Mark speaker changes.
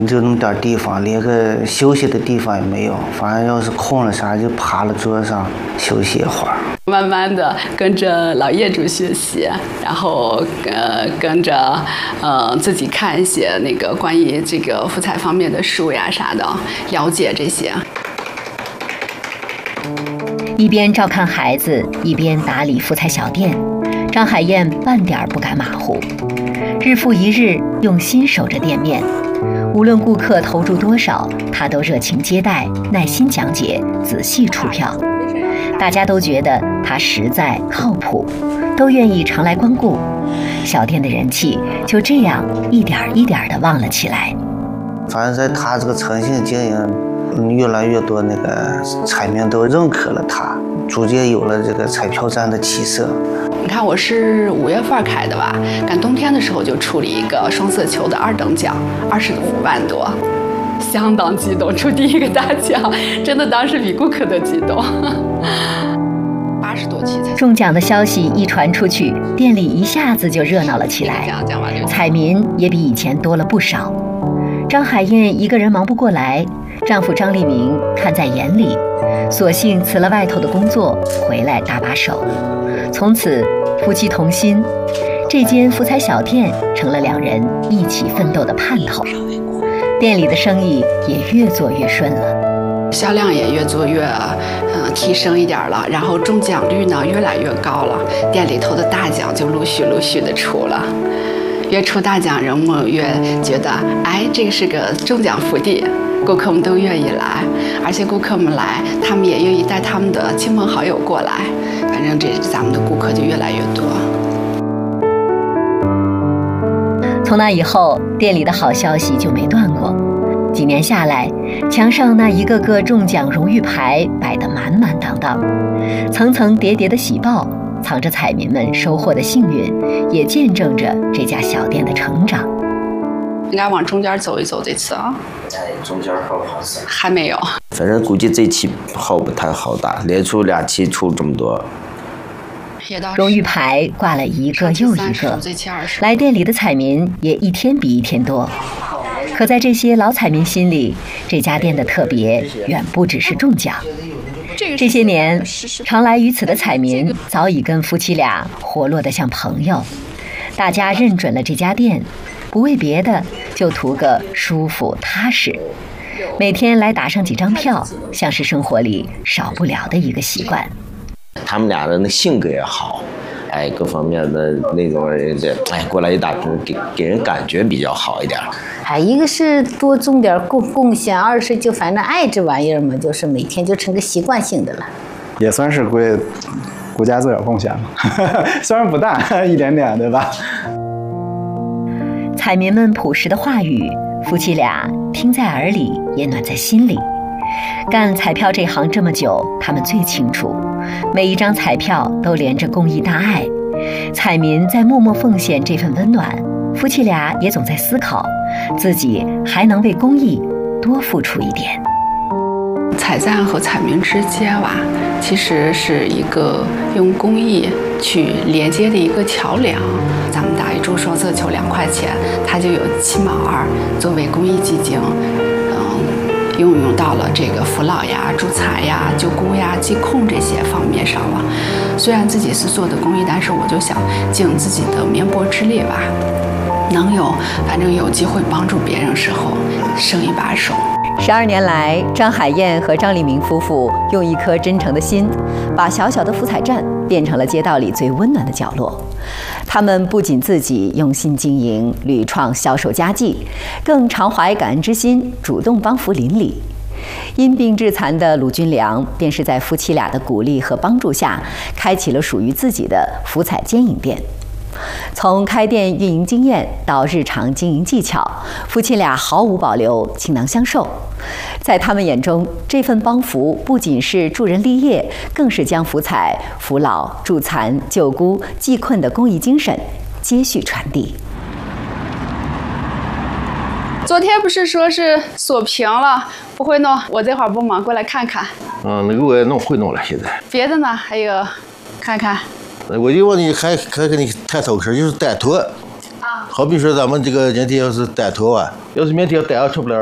Speaker 1: 就那么点地方，连个休息的地方也没有。反正要是空了啥，就趴了桌上休息一会儿。
Speaker 2: 慢慢的跟着老业主学习，然后跟着自己看一些那个关于这个福彩方面的书呀啥的，了解这些。
Speaker 3: 一边照看孩子，一边打理福彩小店，张海燕半点不敢马虎，日复一日用心守着店面。无论顾客投注多少，她都热情接待，耐心讲解，仔细出票。大家都觉得她实在靠谱，都愿意常来光顾。小店的人气就这样一点一点地旺了起来。
Speaker 1: 反正在她这个诚信经营，越来越多那个彩民都认可了她，逐渐有了这个彩票站的起色。
Speaker 2: 你看，我是5月份开的吧，赶冬天的时候就出了一个双色球的2等奖，25万多，相当激动，出第一个大奖，真的当时比顾客都激动。80多期才
Speaker 3: 中奖的消息一传出去，店里一下子就热闹了起来，彩民也比以前多了不少。张海燕一个人忙不过来，丈夫张立明看在眼里，索性辞了外头的工作，回来搭把手。从此夫妻同心，这间福彩小店成了2人一起奋斗的盼头。店里的生意也越做越顺了，
Speaker 2: 销量也越做越提升一点了，然后中奖率呢越来越高了，店里头的大奖就陆续的出了。越出大奖，人们越觉得，哎，这个是个中奖福地，顾客们都愿意来，而且顾客们来，他们也愿意带他们的亲朋好友过来，反正咱们的顾客就越来越多。
Speaker 3: 从那以后，店里的好消息就没断过。几年下来，墙上那一个个中奖荣誉牌摆得满满当当，层层叠叠的喜报藏着彩民们收获的幸运，也见证着这家小店的成长。
Speaker 2: 应该往中间走一走，这次啊，
Speaker 4: 中间好不好走？
Speaker 2: 还没有。
Speaker 4: 反正估计这期号不太好打，连出2期出这么多。
Speaker 3: 荣誉牌挂了一个又一个，来店里的彩民也一天比一天多。可在这些老彩民心里，这家店的特别远不只是中奖。这些年，常来于此的彩民早已跟夫妻俩活络得像朋友。大家认准了这家店，不为别的，就图个舒服踏实。每天来打上几张票，像是生活里少不了的一个习惯。
Speaker 4: 他们俩的那性格也好，哎，各方面的那种人的，哎，过来一打拼，给人感觉比较好一点。
Speaker 5: 哎，一个是多种点贡献，二是就反正爱这玩意儿嘛，就是每天就成个习惯性的了。
Speaker 6: 也算是为国家做点贡献嘛，虽然不大，一点点，对吧？
Speaker 3: 彩民们朴实的话语，夫妻俩听在耳里，也暖在心里。干彩票这行这么久，他们最清楚，每一张彩票都连着公益大爱。彩民在默默奉献这份温暖，夫妻俩也总在思考，自己还能为公益多付出一点。
Speaker 2: 彩站和彩民之间吧，其实是一个用公益去连接的一个桥梁。咱们打一注双色球2块钱，它就有7毛2作为公益基金，运用到了这个扶老呀、助残呀、救孤呀、疾控这些方面上了。虽然自己是做的公益，但是我就想尽自己的绵薄之力吧，反正有机会帮助别人时候，伸一把手。
Speaker 3: 12年来，张海燕和张立明夫妇用一颗真诚的心，把小小的福彩站变成了街道里最温暖的角落。他们不仅自己用心经营，屡创销售佳绩，更常怀感恩之心，主动帮扶邻里。因病致残的鲁军良，便是在夫妻俩的鼓励和帮助下，开启了属于自己的福彩兼营店。从开店运营经验到日常经营技巧，夫妻俩毫无保留，倾囊相授。在他们眼中，这份帮扶不仅是助人立业，更是将福彩扶老、助残、救孤、济困的公益精神接续传递。
Speaker 2: 昨天不是说是锁屏了，不会弄，我这会儿不忙，过来看看。
Speaker 7: 那个我也会弄了，现在。
Speaker 2: 别的呢？还有，看看。
Speaker 7: 我就问你，还给你抬头壳，就是带托。 好比说咱们这个今天要是单头啊，要是明天要单上吃不了。